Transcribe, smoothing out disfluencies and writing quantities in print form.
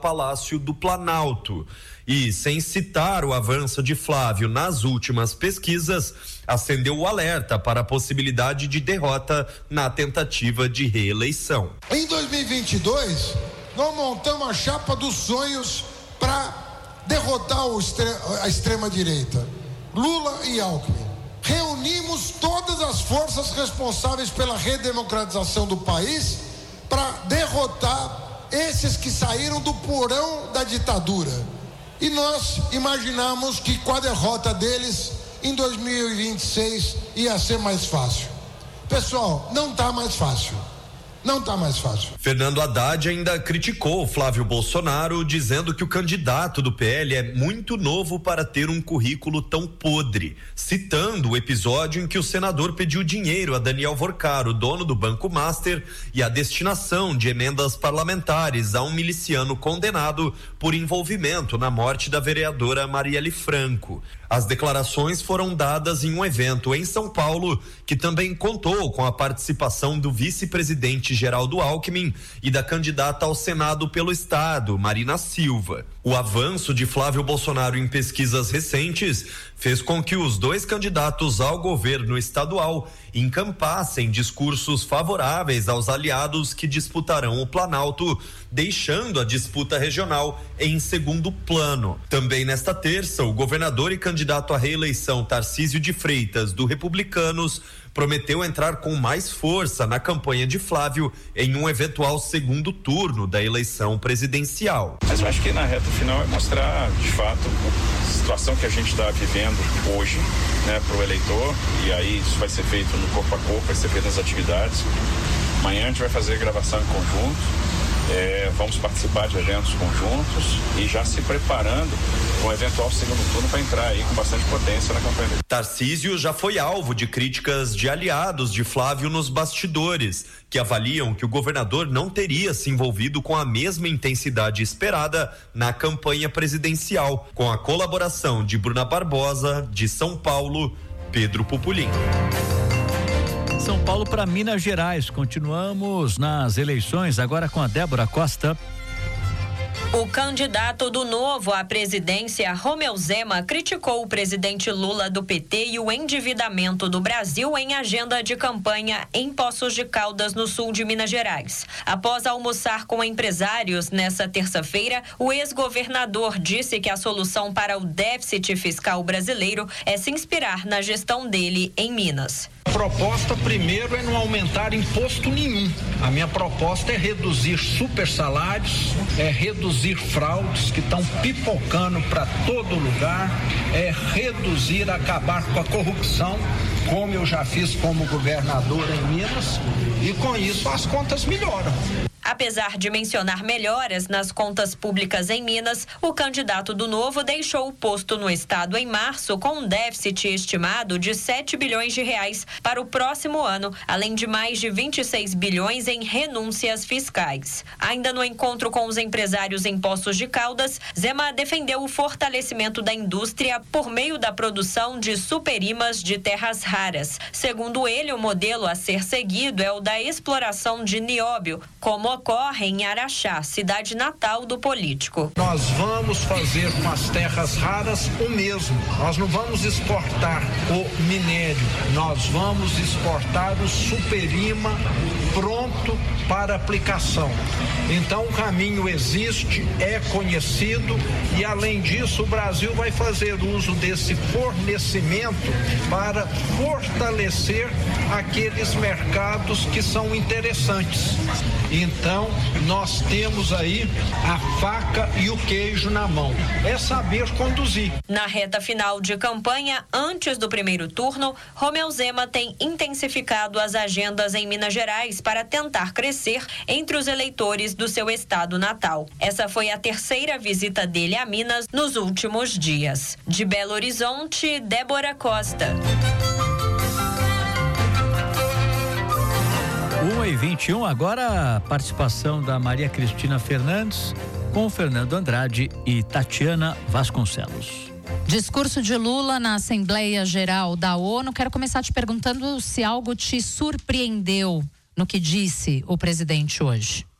Palácio do Planalto. E, sem citar o avanço de Flávio nas últimas pesquisas, acendeu o alerta para a possibilidade de derrota na tentativa de reeleição. Em 2022, nós montamos a chapa dos sonhos para derrotar a extrema-direita, Lula e Alckmin. Reunimos todas as forças responsáveis pela redemocratização do país para derrotar esses que saíram do porão da ditadura. E nós imaginamos que com a derrota deles, em 2026, ia ser mais fácil. Pessoal, não está mais fácil. Não está mais fácil. Fernando Haddad ainda criticou Flávio Bolsonaro, dizendo que o candidato do PL é muito novo para ter um currículo tão podre, citando o episódio em que o senador pediu dinheiro a Daniel Vorcaro, dono do Banco Master, e a destinação de emendas parlamentares a um miliciano condenado por envolvimento na morte da vereadora Marielle Franco. As declarações foram dadas em um evento em São Paulo, que também contou com a participação do vice-presidente Geraldo Alckmin e da candidata ao Senado pelo Estado, Marina Silva. O avanço de Flávio Bolsonaro em pesquisas recentes fez com que os dois candidatos ao governo estadual encampassem discursos favoráveis aos aliados que disputarão o Planalto, deixando a disputa regional em segundo plano. Também nesta terça, o governador e candidato à reeleição Tarcísio de Freitas, do Republicanos, prometeu entrar com mais força na campanha de Flávio em um eventual segundo turno da eleição presidencial. Mas eu acho que na reta final é mostrar, de fato, a situação que a gente está vivendo hoje, né, para o eleitor, e aí isso vai ser feito no corpo a corpo, vai ser feito nas atividades. Amanhã a gente vai fazer gravação em conjunto. Vamos participar de eventos conjuntos e já se preparando com um eventual segundo turno para entrar aí com bastante potência na campanha dele. Tarcísio já foi alvo de críticas de aliados de Flávio nos bastidores, que avaliam que o governador não teria se envolvido com a mesma intensidade esperada na campanha presidencial, com a colaboração de Bruna Barbosa, de São Paulo, Pedro Pupulim. São Paulo para Minas Gerais. Continuamos nas eleições agora com a Débora Costa. O candidato do Novo à presidência, Romeu Zema, criticou o presidente Lula do PT e o endividamento do Brasil em agenda de campanha em Poços de Caldas, no sul de Minas Gerais. Após almoçar com empresários nessa terça-feira, o ex-governador disse que a solução para o déficit fiscal brasileiro é se inspirar na gestão dele em Minas. A proposta, primeiro, é não aumentar imposto nenhum. A minha proposta é reduzir super salários, é reduzir fraudes que estão pipocando para todo lugar, é reduzir, acabar com a corrupção, como eu já fiz como governador em Minas, e com isso as contas melhoram. Apesar de mencionar melhoras nas contas públicas em Minas, o candidato do Novo deixou o posto no estado em março com um déficit estimado de 7 bilhões de reais para o próximo ano, além de mais de 26 bilhões em renúncias fiscais. Ainda no encontro com os empresários em Poços de Caldas, Zema defendeu o fortalecimento da indústria por meio da produção de superimãs de terras raras. Segundo ele, o modelo a ser seguido é o da exploração de nióbio, como ocorre em Araxá, cidade natal do político. Nós vamos fazer com as terras raras o mesmo. Nós não vamos exportar o minério, nós vamos exportar o superimã pronto para aplicação. Então o caminho existe, é conhecido e, além disso, o Brasil vai fazer uso desse fornecimento para fortalecer aqueles mercados que são interessantes. Então, nós temos aí a faca e o queijo na mão. É saber conduzir. Na reta final de campanha, antes do primeiro turno, Romeu Zema tem intensificado as agendas em Minas Gerais para tentar crescer entre os eleitores do seu estado natal. Essa foi a terceira visita dele a Minas nos últimos dias. De Belo Horizonte, Débora Costa. 1h21, agora a participação da Maria Cristina Fernandes com Fernando Andrade e Tatiana Vasconcelos. Discurso de Lula na Assembleia Geral da ONU. Quero começar te perguntando se algo te surpreendeu no que disse o presidente hoje.